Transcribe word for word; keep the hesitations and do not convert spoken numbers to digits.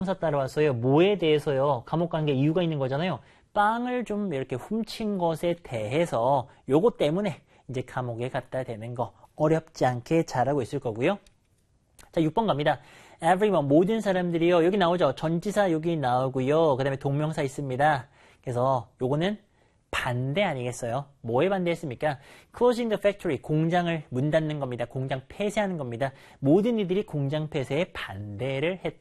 동사 따라왔어요. 뭐에 대해서요? 감옥 간 게 이유가 있는 거잖아요. 빵을 좀 이렇게 훔친 것에 대해서 요거 때문에 이제 감옥에 갔다 되는 거 어렵지 않게 잘하고 있을 거고요. 자, 육 번 갑니다. everyone, 모든 사람들이요. 여기 나오죠. 전치사 여기 나오고요. 그 다음에 동명사 있습니다. 그래서 요거는 반대 아니겠어요? 뭐에 반대했습니까? closing the factory, 공장을 문 닫는 겁니다. 공장 폐쇄하는 겁니다. 모든 이들이 공장 폐쇄에 반대를 했다.